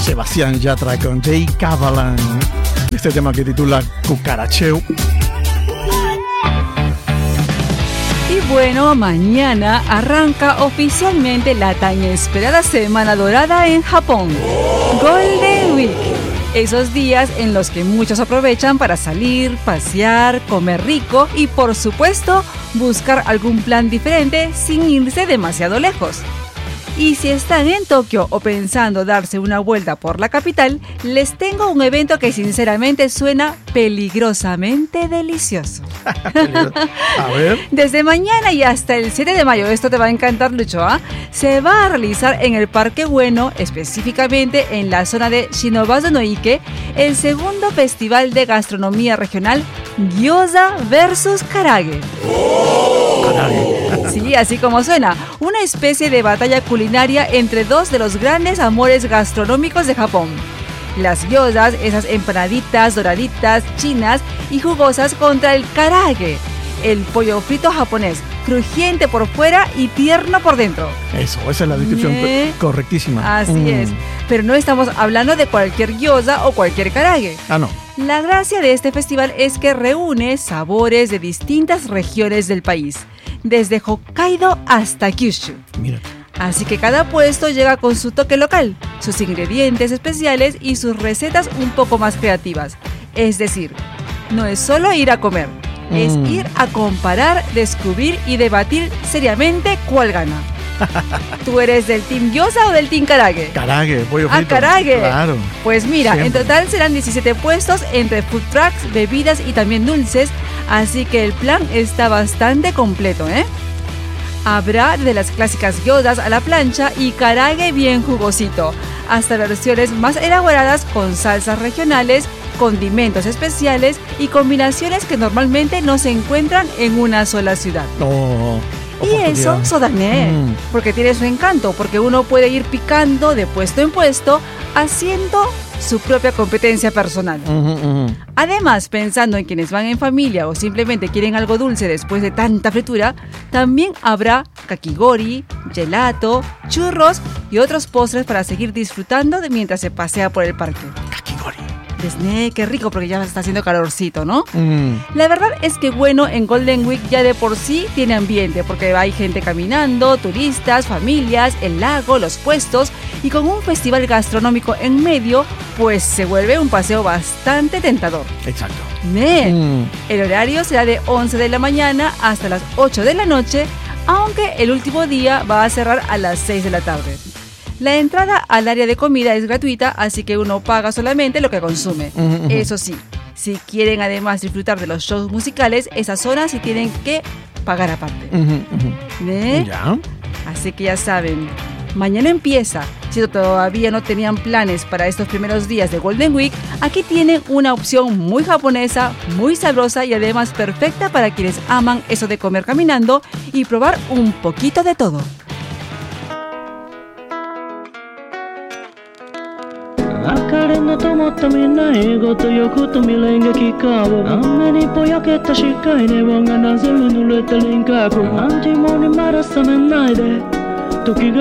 Sebastián Yatra con Jay Cavalan. Este tema que titula Cucaracheo. Y bueno, mañana arranca oficialmente la tan esperada Semana Dorada en Japón, Golden Week. Esos días en los que muchos aprovechan para salir, pasear, comer rico y por supuesto buscar algún plan diferente sin irse demasiado lejos. Y si están en Tokio o pensando darse una vuelta por la capital, les tengo un evento que sinceramente suena peligrosamente delicioso. A ver. Desde mañana y hasta el 7 de mayo, esto te va a encantar, Lucho, ¿ah? Se va a realizar en el Parque Bueno, específicamente en la zona de Shinobazu no Ike, el segundo festival de gastronomía regional Gyoza vs Karage. Sí, así como suena, una especie de batalla culinaria entre dos de los grandes amores gastronómicos de Japón. Las gyozas, esas empanaditas doraditas, chinas y jugosas contra el karage, el pollo frito japonés, crujiente por fuera y tierno por dentro. Eso, esa es la descripción correctísima. Así es, pero no estamos hablando de cualquier gyoza o cualquier karage. Ah, no. La gracia de este festival es que reúne sabores de distintas regiones del país, desde Hokkaido hasta Kyushu. Mira. Así que cada puesto llega con su toque local, sus ingredientes especiales y sus recetas un poco más creativas. Es decir, no es solo ir a comer, es ir a comparar, descubrir y debatir seriamente cuál gana. ¿Tú eres del team gyoza o del team karage? Karage, pollo frito. Karage. Claro. Pues mira, Siempre. en total serán 17 puestos entre food trucks, bebidas y también dulces, así que el plan está bastante completo, ¿eh? Habrá de las clásicas gyozas a la plancha y karage bien jugosito, hasta versiones más elaboradas con salsas regionales, condimentos especiales y combinaciones que normalmente no se encuentran en una sola ciudad. Y eso, Sodané, porque tiene su encanto, porque uno puede ir picando de puesto en puesto, haciendo su propia competencia personal. Además, pensando en quienes van en familia o simplemente quieren algo dulce después de tanta fritura, también habrá kakigori, gelato, churros y otros postres para seguir disfrutando de mientras se pasea por el parque. Kakigori. Desne, qué rico, porque ya está haciendo calorcito, ¿no? La verdad es que bueno, en Golden Week ya de por sí tiene ambiente, porque hay gente caminando, turistas, familias, el lago, los puestos, y con un festival gastronómico en medio, pues se vuelve un paseo bastante tentador. Exacto. El horario será de 11 de la mañana hasta las 8 de la noche, aunque el último día va a cerrar a las 6 de la tarde. La entrada al área de comida es gratuita, así que uno paga solamente lo que consume. Eso sí, si quieren además disfrutar de los shows musicales, esa zona sí tienen que pagar aparte. Ya. Así que ya saben, mañana empieza. Si todavía no tenían planes para estos primeros días de Golden Week, aquí tienen una opción muy japonesa, muy sabrosa y además perfecta para quienes aman eso de comer caminando y probar un poquito de todo. 別れの灯ったみんな英語と欲と未練が聞かう雨にぼやけた視界ネオンがなぜる濡れた輪郭何時もにまだ覚めないで時が